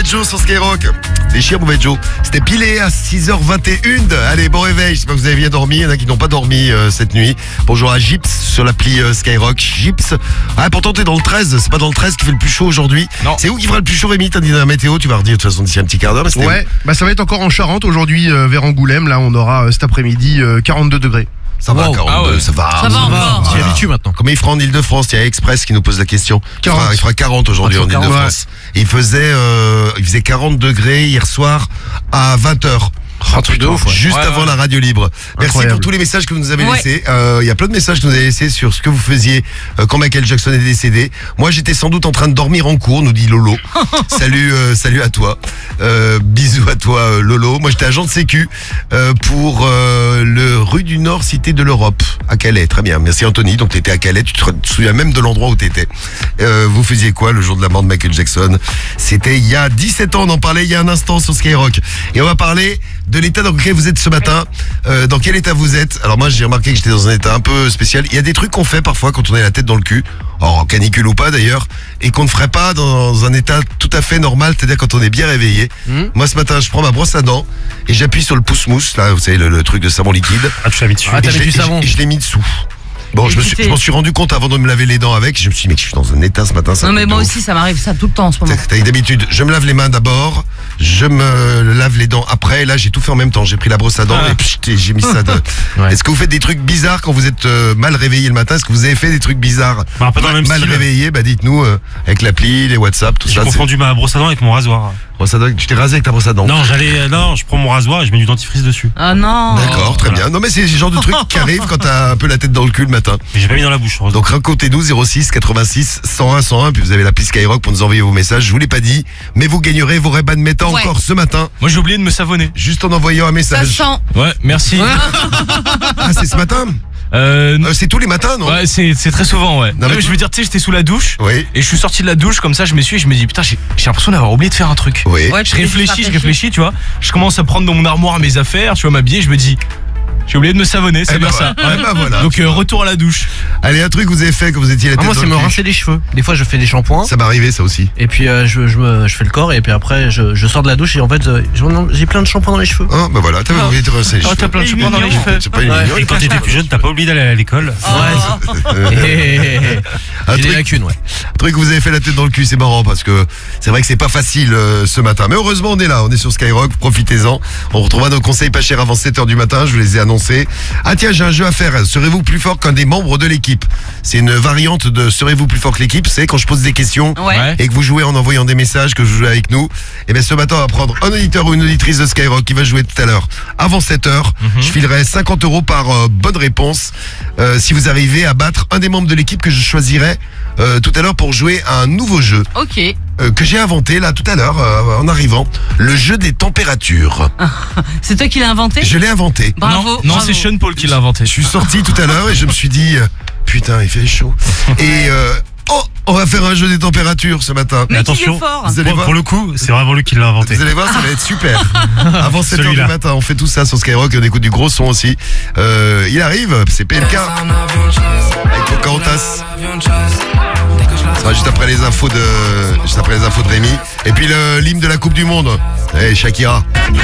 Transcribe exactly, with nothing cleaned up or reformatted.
Joe sur Skyrock. Déchire, mauvais Joe. C'était pilé à six heures vingt et une. Allez, bon réveil. J'espère que vous avez bien dormi. Il y en a qui n'ont pas dormi euh, cette nuit. Bonjour à Gips sur l'appli euh, Skyrock. Gips. Ah, pourtant, t'es dans le treize. C'est pas dans le treize qui fait le plus chaud aujourd'hui. Non. C'est où qui fera le plus chaud, Rémi? T'as dit dans la météo. Tu vas redire de toute façon d'ici un petit quart d'heure. Ouais, où bah ça va être encore en Charente aujourd'hui euh, vers Angoulême. Là, on aura euh, cet après-midi euh, quarante-deux degrés. Ça va, wow. quarante-deux, ah ouais. ça va. Ça, ça va encore. Voilà. Tu habitues maintenant. Comment il fera en Ile-de-France? Il y a Express qui nous pose la question. Il fera, il fera quarante aujourd'hui en quarante, Ile-de-France. Ouais. Il faisait, euh, il faisait quarante degrés hier soir à vingt heures. Un truc de ouf, ouais. Juste ouais, avant ouais. la radio libre. Merci Incroyable. pour tous les messages que vous nous avez Ouais. laissés. Euh, Il y a plein de messages que vous nous avez laissés sur ce que vous faisiez euh, quand Michael Jackson est décédé. Moi, j'étais sans doute en train de dormir en cours, nous dit Lolo. salut, euh, salut à toi. Euh, bisous à toi, euh, Lolo. Moi, j'étais agent de sécu euh, pour euh, le rue du Nord, Cité de l'Europe, à Calais. Très bien. Merci Anthony. Donc, t'étais à Calais. Tu te souviens même de l'endroit où t'étais. Euh, vous faisiez quoi le jour de la mort de Michael Jackson? C'était il y a dix-sept ans. On en parlait il y a un instant sur Skyrock. Et on va parler de l'état dans lequel vous êtes ce matin. Euh, dans quel état vous êtes? Alors moi, j'ai remarqué que j'étais dans un état un peu spécial. Il y a des trucs qu'on fait parfois quand on a la tête dans le cul, en canicule ou pas d'ailleurs, et qu'on ne ferait pas dans un état tout à fait normal, c'est-à-dire quand on est bien réveillé. Mmh. Moi, ce matin, je prends ma brosse à dents et j'appuie sur le pouce-mousse, là, vous savez, le, le truc de savon liquide. Ah, tu l'as mis dessus. Ah, t'as mis du savon. Et je l'ai mis dessous. Bon, Et je me, suis, t'es- je m'en suis rendu compte avant de me laver les dents avec. Je me suis dit, mec, je suis dans un état ce matin. Ça Non me mais fait moi de ouf. aussi ça m'arrive ça tout le temps en ce moment. T'as- t'as d'habitude, je me lave les mains d'abord, je me lave les dents après. Là, j'ai tout fait en même temps. J'ai pris la brosse à dents Ah. et pchit, et j'ai mis ça. De... Ouais. Est-ce que vous faites des trucs bizarres quand vous êtes euh, mal réveillé le matin? Est-ce que vous avez fait des trucs bizarres? Bah, un peu dans le même Mal style. réveillé, bah dites-nous euh, avec l'appli, les WhatsApp, tout J'ai ça. confondu ma brosse à dents avec mon rasoir. c'est- Brosse à dents, tu t'es rasé avec ta brosse à dents? Non, j'allais, euh, non, je prends mon rasoir et je mets du dentifrice dessus. Ah non. D'accord, très Voilà. bien. Non mais c'est le genre de truc qui arrive quand t'as un peu la tête dans le cul le matin. Mais j'ai pas mis dans la bouche, heureusement. Donc racontez-nous zéro six quatre-vingt-six cent un cent un, puis vous avez l'appli Skyrock pour nous envoyer vos messages. Je vous l'ai pas dit, mais vous gagnerez vos Ray-Ban Meta Ouais. encore ce matin, Moi, j'ai oublié de me savonner. juste en envoyant un Ça message. sent. Ouais, merci. Ah, c'est ce matin? Euh, Euh, c'est tous les matins, non? ouais, c'est c'est très souvent, ouais. Non, Non, mais mais tu- je veux dire, tu sais, j'étais sous la douche. Oui. Et je suis sorti de la douche comme ça, je m'essuie et je me dis putain, j'ai j'ai l'impression d'avoir oublié de faire un truc. Oui. Ouais, Je tu fais juste réfléchis, je rafraîchir. réfléchis, tu vois. Je commence à prendre dans mon armoire mes affaires, tu vois, m'habiller, je me dis j'ai oublié de me savonner, c'est Eh bien ben ça. voilà. Eh ben voilà. Donc euh, retour à la douche. Allez, un truc que vous avez fait quand vous étiez la Ah, tête moi, dans c'est le me cul. rincer les cheveux. Des fois, je fais des shampoings. Ça m'est arrivé, ça aussi. Et puis, euh, je, je, me, je fais le corps. Et puis après, je, je sors de la douche. Et en fait, euh, j'en- j'ai plein de shampoings dans les cheveux. Ah, bah voilà, t'avais oublié de rincer les Oh, cheveux. t'as plein de cheveux dans les cheveux. C'est pas une Ouais. mignonne. Et quand t'étais plus jeune, t'as pas oublié d'aller à l'école. Euh, un J'ai des truc, lacunes, ouais. un truc que vous avez fait la tête dans le cul, c'est marrant parce que c'est vrai que c'est pas facile euh, ce matin. Mais heureusement, on est là, on est sur Skyrock, profitez-en. On retrouvera nos conseils pas chers avant sept heures du matin, je vous les ai annoncés. Ah tiens, j'ai un jeu à faire. Serez-vous plus fort qu'un des membres de l'équipe? C'est une variante de serez-vous plus fort que l'équipe? C'est quand je pose des questions Ouais. et que vous jouez en envoyant des messages, que je joue avec nous. Et bien ce matin, on va prendre un auditeur ou une auditrice de Skyrock qui va jouer tout à l'heure. Avant sept heures, je filerai cinquante euros par euh, bonne réponse euh, si vous arrivez à battre un des membres de l'équipe que je choisirai euh, tout à l'heure pour jouer à un nouveau jeu Ok. euh, que j'ai inventé là tout à l'heure euh, en arrivant. Le jeu des températures. C'est toi qui l'as inventé? Je l'ai inventé. Bravo. non, non bravo. c'est Sean Paul qui l'a inventé. Je suis sorti tout à l'heure et je me suis dit euh, putain, il fait chaud. Et euh, oh, on va faire un jeu des températures ce matin. Mais qui Attention. est fort. Vous allez Pour, voir. pour le coup, c'est vraiment lui qui l'a inventé. Vous allez voir, ça va être super. Avant sept heures du Celui-là. matin, on fait tout ça sur Skyrock, on écoute du gros son aussi. Euh, il arrive, c'est P M K avec Pocahontas. Ça sera juste après les infos de, juste après les infos de Rémi. Et puis le l'hymne de la Coupe du Monde. Eh, Shakira.